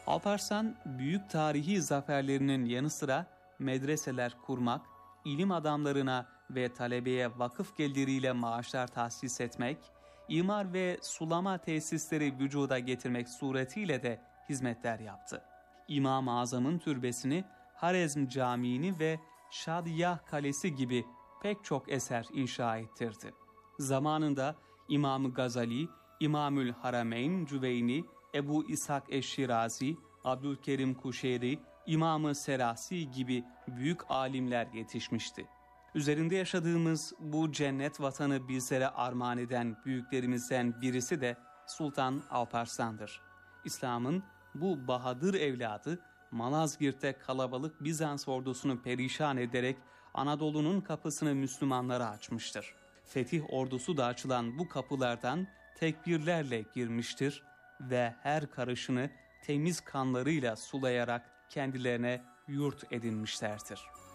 Alparslan büyük tarihi zaferlerinin yanı sıra medreseler kurmak, ilim adamlarına ve talebeye vakıf geliriyle maaşlar tahsis etmek, imar ve sulama tesisleri vücuda getirmek suretiyle de hizmetler yaptı. İmam-ı Azam'ın türbesini, Harezm Camii'ni ve Şadiyah Kalesi gibi pek çok eser inşa ettirdi. Zamanında İmam-ı Gazali, İmamül Harameyn Cüveyni, Ebu İshak Eşşirazi, Abdülkerim Kuşeyri, İmam-ı Serasi gibi büyük alimler yetişmişti. Üzerinde yaşadığımız bu cennet vatanı bizlere armağan eden büyüklerimizden birisi de Sultan Alparslan'dır. İslam'ın bu bahadır evladı Malazgirt'te kalabalık Bizans ordusunu perişan ederek Anadolu'nun kapısını Müslümanlara açmıştır. Fetih ordusu da açılan bu kapılardan tekbirlerle girmiştir ve her karışını temiz kanlarıyla sulayarak kendilerine yurt edinmişlerdir.